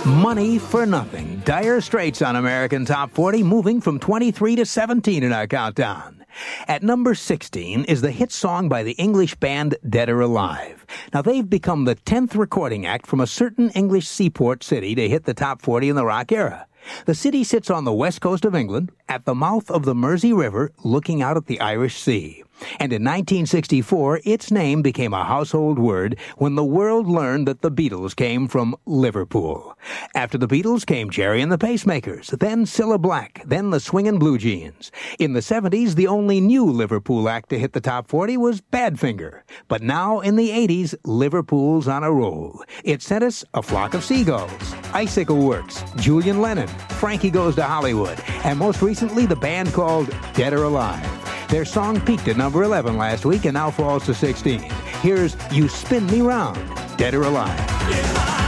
Money for Nothing. Dire Straits on American Top 40, moving from 23 to 17 in our countdown. At number 16 is the hit song by the English band Dead or Alive. Now, they've become the 10th recording act from a certain English seaport city to hit the top 40 in the rock era. The city sits on the west coast of England, at the mouth of the Mersey River, looking out at the Irish Sea. And in 1964, its name became a household word when the world learned that the Beatles came from Liverpool. After the Beatles came Jerry and the Pacemakers, then Cilla Black, then the Swingin' Blue Jeans. In the 70s, the only new Liverpool act to hit the top 40 was Badfinger. But now, in the 80s, Liverpool's on a roll. It sent us A Flock of Seagulls, Icicle Works, Julian Lennon, Frankie Goes to Hollywood, and most recently, the band called Dead or Alive. Their song peaked at number 11 last week and now falls to 16. Here's You Spin Me Round, Dead or Alive.